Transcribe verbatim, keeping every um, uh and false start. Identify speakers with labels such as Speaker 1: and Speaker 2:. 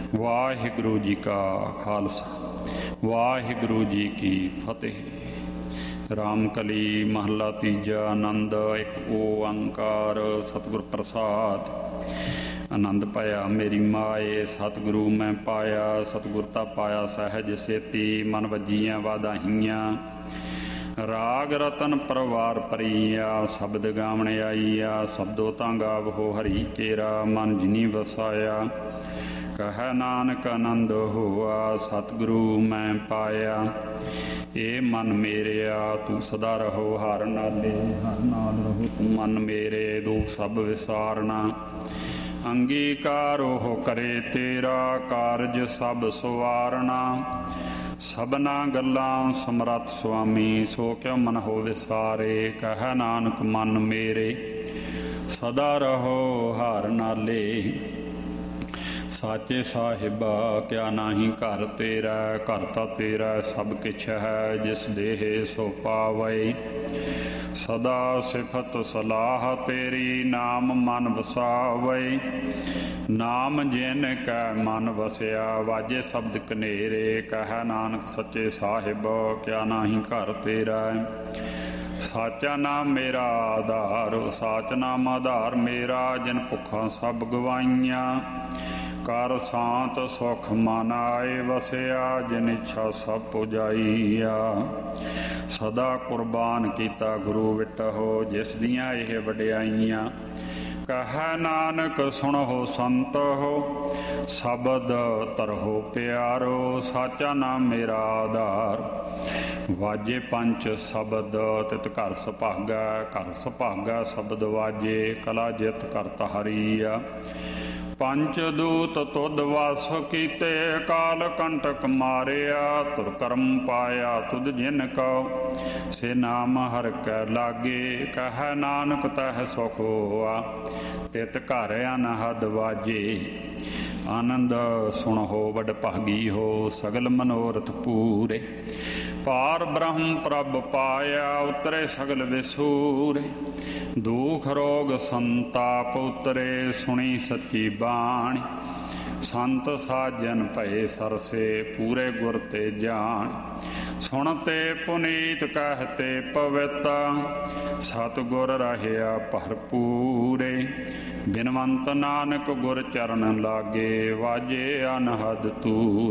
Speaker 1: ਵਾਹਿਗੁਰੂ ਜੀ ਕਾ ਖਾਲਸਾ ਵਾਹਿਗੁਰੂ ਜੀ ਕੀ ਫਤਿਹ। ਰਾਮਕਲੀ ਮਹੱਲਾ ਤੀਜਾ। ਆਨੰਦ ਇੱਕ ਓੰਕਾਰ ਸਤਿਗੁਰ ਪ੍ਰਸਾਦ। ਆਨੰਦ ਪਾਇਆ ਮੇਰੀ ਮਾਏ ਸਤਿਗੁਰੂ ਮੈਂ ਪਾਇਆ, ਸਤਿਗੁਰ ਤਾਂ ਪਾਇਆ ਸਹਿਜ ਸੇਤੀ। ਮਨ ਵੱਜੀਆਂ ਵਾਧਾਹੀਆਂ ਰਾਗ ਰਤਨ ਪਰਵਾਰ ਭਰੀਆ, ਸ਼ਬਦ ਗਾਵਣ ਆਈਆ ਸ਼ਬਦੋ ਤਾਂ ਗਾਵੋ ਹਰੀ ਕੇਰਾ। ਮਨ ਜਿਨੀ ਵਸਾਇਆ ਕਹਿ ਨਾਨਕ ਆਨੰਦ ਹੋਆ, ਸਤਿਗੁਰੂ ਮੈਂ ਪਾਇਆ। ਇਹ ਮਨ ਮੇਰਿਆ ਤੂੰ ਸਦਾ ਰਹੋ ਹਰ ਨਾਲੇ, ਹਰ ਨਾਲ ਰਹੋ ਤੂੰ ਮਨ ਮੇਰੇ। ਦੁਖ ਸਭ ਵਿਸਾਰਨਾ ਅੰਗੀਕਾਰ ਉਹ ਕਰੇ ਤੇਰਾ, ਕਾਰਜ ਸਭ ਸਵਾਰਨਾ। ਸਭਨਾ ਗੱਲਾਂ ਸਮਰੱਥ ਸੁਆਮੀ, ਸੋ ਕਿਉ ਮਨ ਹੋ ਵਿਸਾਰੇ। ਕਹਿ ਨਾਨਕ ਮਨ ਮੇਰੇ ਸਦਾ ਰਹੋ ਹਰ ਨਾਲੇ। ਸਾਚੇ ਸਾਹਿਬਾ ਕਿਆ ਨਾਹੀ ਘਰ ਤੇਰਾ, ਘਰ ਤਾਂ ਤੇਰਾ ਸਭ ਕਿਛ ਹੈ। ਜਿਸ ਦੇਹ ਸੋ ਪਾਵੈ ਸਦਾ ਸਿਫਤ ਸਲਾਹ ਤੇਰੀ। ਨਾਮ ਮਨ ਵਸਾਵੈ ਨਾਮ ਜਿਨ ਕੈ ਮਨ ਵਸਿਆ, ਵਾਜੇ ਸ਼ਬਦ ਕਨੇਰੇ। ਕਹਿ ਨਾਨਕ ਸੱਚੇ ਸਾਹਿਬ ਕਿਆ ਨਾਹੀ ਘਰ ਤੇਰਾ। ਸਾਚਾ ਨਾਮ ਮੇਰਾ ਆਧਾਰ, ਸਾਚ ਨਾਮ ਆਧਾਰ ਮੇਰਾ। ਜਿਨ ਭੁੱਖਾਂ ਸਭ ਗਵਾਈਆਂ ਕਰ ਸ਼ਾਂਤ ਸੁਖ ਮਨ ਆਏ ਵਸਿਆ। ਜਿਨ ਇੱਛਾ ਸਭ ਪੁਜਾਈਆ ਸਦਾ ਕੁਰਬਾਨ ਕੀਤਾ ਗੁਰੂ ਵਿਟਹੁ। ਜਿਸ ਦੀਆਂ ਇਹ ਵਡਿਆਈਆਂ ਕਹਿ ਨਾਨਕ ਸੁਣੋ ਸੰਤੋ, ਸ਼ਬਦ ਤਰਹੁ ਪਿਆਰੋ। ਸਾਚਾ ਨਾਮ ਮੇਰਾ ਆਧਾਰ, ਵਾਜੇ ਪੰਚ ਸ਼ਬਦ ਤਿਤ ਘਰ ਸੁਭਾਗਾ। ਘਰ ਸੁਭਾਗਾ ਸ਼ਬਦ ਵਾਜੇ, ਕਲਾ ਜਿਤ ਕਰਤ ਹਰੀਆ। ਪੰਚ ਦੂਤ ਤੁਧ ਵਸ ਕੀਤੇ, ਕਾਲ ਕੰਟਕ ਮਾਰਿਆ। ਤੁਰ ਕਰਮ ਪਾਇਆ ਤੁਧ ਜਿਨ ਕਉ, ਸੇ ਨਾਮ ਹਰਿ ਕੈ ਲਾਗੇ। ਕਹਿ ਨਾਨਕ ਤਹਿ ਸੁਖ ਹੋਆ, ਤਿਤ ਘਰ ਅਨਹਦ ਵਾਜੇ। ਆਨੰਦ ਸੁਣੋ ਵਡ ਭਾਗੀ ਹੋ, ਸਗਲ ਮਨੋਰਥ ਪੂਰੇ। ਪਾਰ ਬ੍ਰਹਮ ਪ੍ਰਭ ਪਾਇਆ, ਉਤਰੇ ਸਗਲ ਵਿਸੂਰੇ। ਦੁਖ ਰੋਗ ਸੰਤਾਪ ਉਤਰੇ, ਸੁਣੀ ਸੱਚੀ ਬਾਣੀ। ਸੰਤ ਸਾਜਨ ਭਏ ਸਰਸੇ, ਪੂਰੇ ਗੁਰ ਤੇ ਜਾਣ। ਸੁਣਤੇ ਪੁਨੀਤ ਕਹਿਤੇ ਪਵਿੱਤ, ਸਤਿਗੁਰ ਰਹਿਆ ਭਰਪੂਰੇ। ਬਿਨਵੰਤ ਨਾਨਕ ਗੁਰ ਚਰਨ ਲਾਗੇ, ਵਾਜੇ ਅਨਹਦ ਤੂ।